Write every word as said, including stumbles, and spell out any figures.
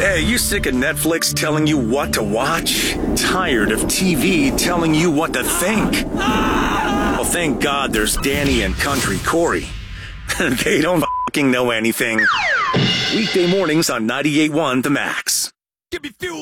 Hey, you sick of Netflix telling you what to watch? Tired of T V telling you what to think? Well, thank God there's Danny and Country Corey. They don't fucking know anything. Weekday mornings on ninety-eight point one The Max. Give me fuel.